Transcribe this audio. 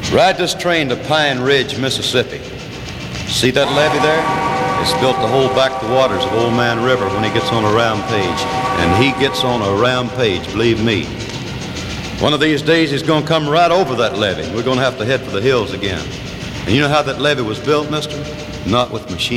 Ride this train to Pine Ridge, Mississippi. See that levee there? It's built to hold back the waters of Old Man River when he gets on a rampage. And he gets on a rampage, believe me. One of these days he's going to come right over that levee. We're going to have to head for the hills again. And you know how that levee was built, mister? Not with machines.